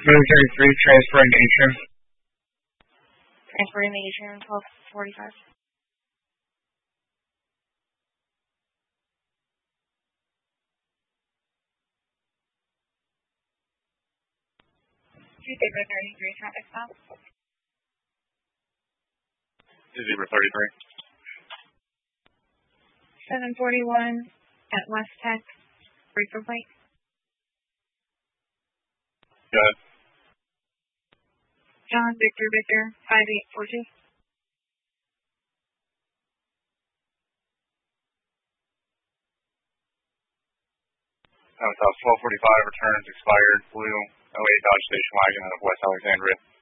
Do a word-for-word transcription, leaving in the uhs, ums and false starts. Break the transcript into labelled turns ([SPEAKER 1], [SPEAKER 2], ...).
[SPEAKER 1] Military three, transferring to Atrium.
[SPEAKER 2] Transferring to Atrium, twelve forty-five. Zebra thirty-three, traffic stop.
[SPEAKER 3] Zebra thirty-three.
[SPEAKER 2] seven forty-one at West Tech, breaker plate.
[SPEAKER 3] Go ahead.
[SPEAKER 2] John Victor Victor, five eight four two.
[SPEAKER 3] South twelve forty-five, returns expired, blue oh eight Dodge Station Wagon out of West Alexandria.